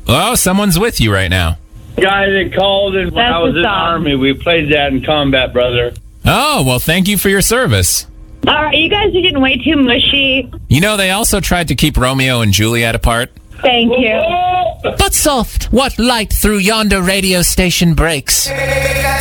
Oh, someone's with you right now. Guy that called and when I was in the Army, we played that in combat, brother. Oh, well, thank you for your service. All right, you guys are getting way too mushy. You know, they also tried to keep Romeo and Juliet apart. Thank you. But soft, what light through yonder radio station breaks?